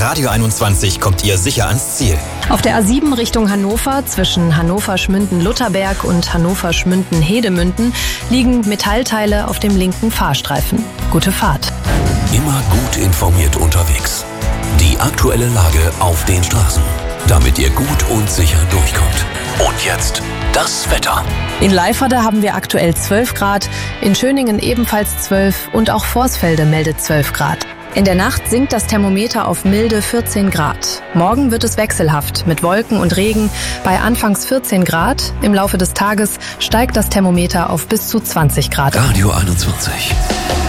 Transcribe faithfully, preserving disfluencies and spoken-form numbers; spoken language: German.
Radio einundzwanzig kommt ihr sicher ans Ziel. Auf der A sieben Richtung Hannover zwischen Hannover-Schmünden-Lutterberg und Hannover-Schmünden-Hedemünden liegen Metallteile auf dem linken Fahrstreifen. Gute Fahrt. Immer gut informiert unterwegs. Die aktuelle Lage auf den Straßen, damit ihr gut und sicher durchkommt. Und jetzt das Wetter. In Leiferde haben wir aktuell zwölf Grad, in Schöningen ebenfalls zwölf und auch Vorsfelde meldet zwölf Grad. In der Nacht sinkt das Thermometer auf milde vierzehn Grad. Morgen wird es wechselhaft mit Wolken und Regen bei anfangs vierzehn Grad. Im Laufe des Tages steigt das Thermometer auf bis zu zwanzig Grad. Radio einundzwanzig.